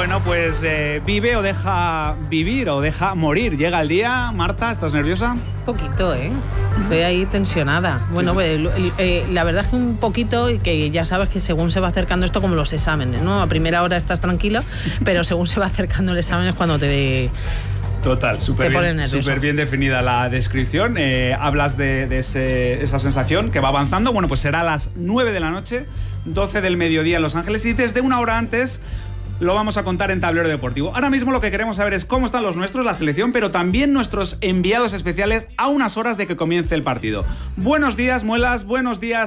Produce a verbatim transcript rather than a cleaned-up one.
Bueno, pues eh, vive o deja vivir o deja morir. Llega el día. Marta, ¿estás nerviosa? Un poquito, ¿eh? Estoy ahí tensionada. Bueno, sí, sí. Pues, eh, la verdad es que un poquito, y que ya sabes que según se va acercando esto, como los exámenes, ¿no? A primera hora estás tranquila, pero según se va acercando el examen es cuando te... Total, súper bien, súper bien definida la descripción. Eh, hablas de, de ese, esa sensación que va avanzando. Bueno, pues será a las nueve de la noche, doce del mediodía en Los Ángeles, y desde una hora antes lo vamos a contar en Tablero Deportivo. Ahora mismo lo que queremos saber es cómo están los nuestros, la selección, pero también nuestros enviados especiales a unas horas de que comience el partido. Buenos días, Muelas, buenos días,